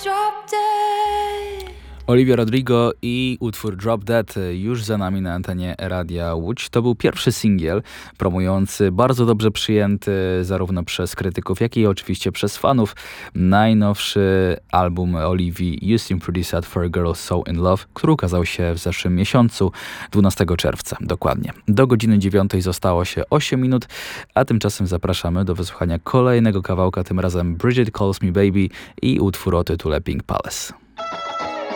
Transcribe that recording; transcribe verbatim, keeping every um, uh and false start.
Olivia Rodrigo i utwór Drop Dead już za nami na antenie Radia Łódź. To był pierwszy singiel promujący, bardzo dobrze przyjęty zarówno przez krytyków, jak i oczywiście przez fanów, najnowszy album Olivii You Seem Pretty Sad for a Girl So In Love, który ukazał się w zeszłym miesiącu, dwunastego czerwca dokładnie. Do godziny dziewiątej zostało się osiem minut, a tymczasem zapraszamy do wysłuchania kolejnego kawałka, tym razem Bridget Calls Me Baby i utwór o tytule Pink Palace.